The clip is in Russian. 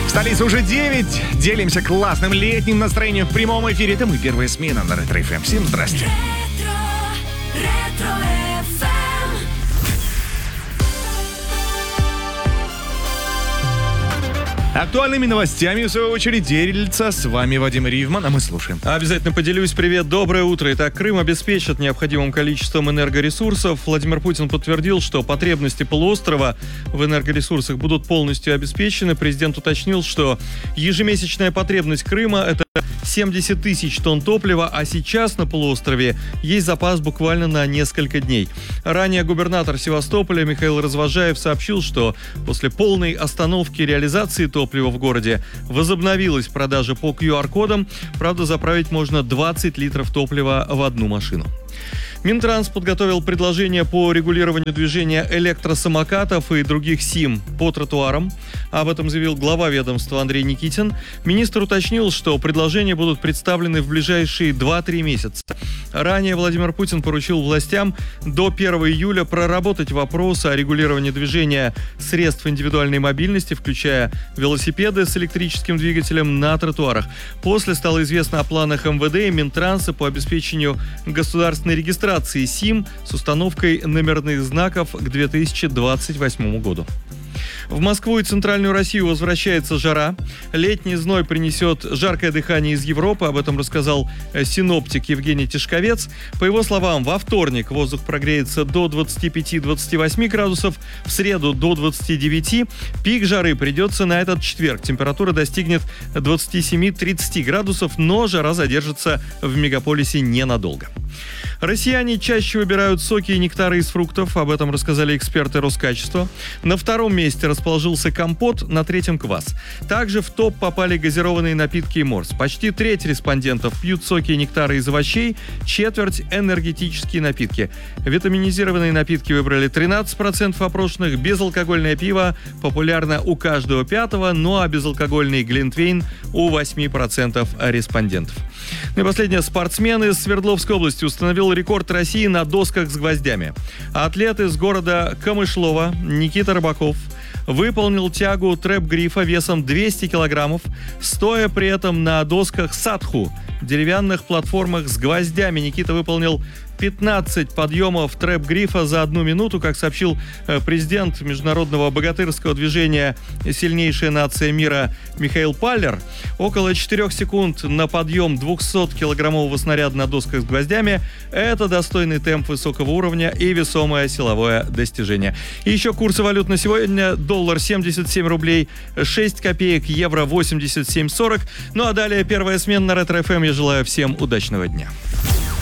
В столице уже 9. Делимся классным летним настроением в прямом эфире. Это мы, первая смена на Ретро ФМ. Всем здрасте. Актуальными новостями, в свою очередь, делится с вами Вадим Ривман, а мы слушаем. Обязательно поделюсь. Привет, доброе утро. Итак, Крым обеспечит необходимым количеством энергоресурсов. Владимир Путин подтвердил, что потребности полуострова в энергоресурсах будут полностью обеспечены. Президент уточнил, что ежемесячная потребность Крыма – это 70 тысяч тонн топлива, а сейчас на полуострове есть запас буквально на несколько дней. Ранее губернатор Севастополя Михаил Развозжаев сообщил, что после полной остановки реализации топлива в городе возобновилась продажа по QR-кодам. Правда, заправить можно 20 литров топлива в одну машину. Минтранс подготовил предложение по регулированию движения электросамокатов и других СИМ по тротуарам. Об этом заявил глава ведомства Андрей Никитин. Министр уточнил, что предложения будут представлены в ближайшие 2-3 месяца. Ранее Владимир Путин поручил властям до 1 июля проработать вопрос о регулировании движения средств индивидуальной мобильности, включая велосипеды с электрическим двигателем, на тротуарах. После стало известно о планах МВД и Минтранса по обеспечению государственной регистрации СИМ с установкой номерных знаков к 2028 году. В Москву и Центральную Россию возвращается жара. Летний зной принесет жаркое дыхание из Европы. Об этом рассказал синоптик Евгений Тишковец. По его словам, во вторник воздух прогреется до 25-28 градусов, в среду до 29. Пик жары придется на этот четверг. Температура достигнет 27-30 градусов, но жара задержится в мегаполисе ненадолго. Россияне чаще выбирают соки и нектары из фруктов. Об этом рассказали эксперты Роскачества. На втором месте расположился компот, на третьем квас. Также в топ попали газированные напитки и морс. Почти треть респондентов пьют соки и нектары из овощей, четверть – энергетические напитки. Витаминизированные напитки выбрали 13% опрошенных, безалкогольное пиво популярно у каждого пятого, ну а безалкогольный глинтвейн у 8% респондентов. Ну и последнее. Спортсмен из Свердловской области установил рекорд России на досках с гвоздями. Атлет из города Камышлова Никита Рыбаков выполнил тягу трэп-грифа весом 200 килограммов, стоя при этом на досках садху, деревянных платформах с гвоздями. Никита выполнил 15 подъемов трэп-грифа за 1 минуту, как сообщил президент международного богатырского движения «Сильнейшая нация мира» Михаил Паллер. Около 4 секунд на подъем 200-килограммового снаряда на досках с гвоздями – это достойный темп высокого уровня и весомое силовое достижение. И еще курсы валют на сегодня: доллар 77 рублей 6 копеек, евро 87,40. Ну а далее первая смена на Ретро ФМ. Я желаю всем удачного дня.